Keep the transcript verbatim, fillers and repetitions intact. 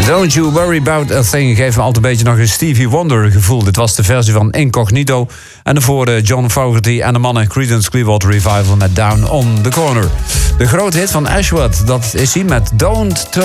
Don't You Worry About A Thing geeft me altijd een beetje nog een Stevie Wonder gevoel. Dit was de versie van Incognito. En daarvoor John Fogerty en de mannen Creedence Clearwater Revival met Down on the Corner. De grote hit van Ashworth, dat is hij met Don't Turn